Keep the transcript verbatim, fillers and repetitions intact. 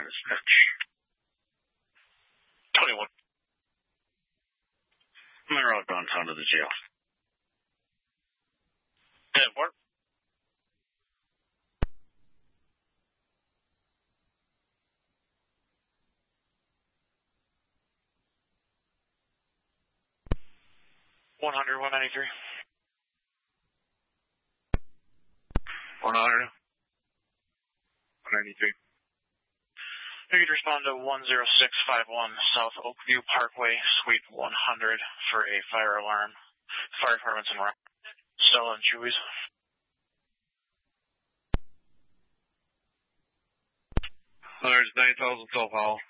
dispatch. twenty-one. Monroe downtown to the jail. ten four. one hundred, one ninety-three. one hundred. one ninety-three. You could respond to one zero six five one South Oakview Parkway, Suite one hundred for a fire alarm. Fire department's in Rock. Stella and Chewy's. There's nine thousand South Hall.